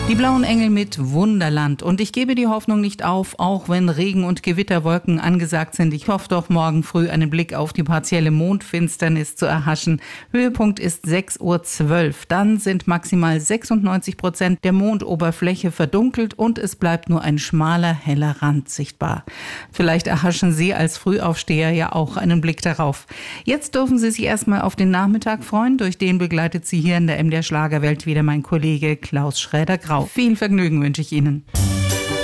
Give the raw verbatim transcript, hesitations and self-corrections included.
Die Blauen Engel mit Wunderland. Und ich gebe die Hoffnung nicht auf, auch wenn Regen und Gewitterwolken angesagt sind. Ich hoffe doch, morgen früh einen Blick auf die partielle Mondfinsternis zu erhaschen. Höhepunkt ist sechs Uhr zwölf. Dann sind maximal sechsundneunzig Prozent der Mondoberfläche verdunkelt und es bleibt nur ein schmaler, heller Rand sichtbar. Vielleicht erhaschen Sie als Frühaufsteher ja auch einen Blick darauf. Jetzt dürfen Sie sich erstmal auf den Nachmittag freuen. Durch den begleitet Sie hier in der M D R Schlagerwelt wieder mein Kollege Klaus Schräder-Grau. Viel Vergnügen wünsche ich Ihnen.